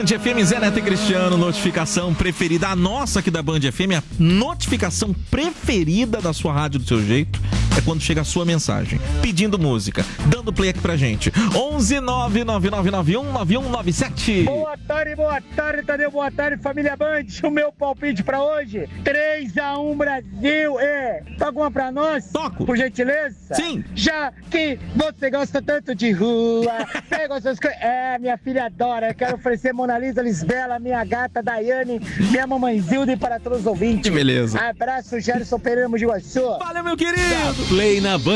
FM, Zé Neto e Cristiano, notificação preferida, a nossa aqui da Band FM, a notificação preferida da sua rádio do seu jeito é quando chega a sua mensagem, pedindo música, dando play aqui pra gente. 11999919197. Boa tarde, Tadeu, boa tarde, família Band. O meu palpite pra hoje, 3-1 Brasil. Toca uma pra nós? Toco. Por gentileza? Sim. Já que você gosta tanto de rua, pega essas coisas. Minha filha adora. Eu quero oferecer Mona Lisa Lisbela, minha gata Daiane, minha mamãe Zilde para todos os ouvintes. Que beleza. Abraço, Gerson Pereira, Mogi Guaçu. Valeu, meu querido. Play na Band.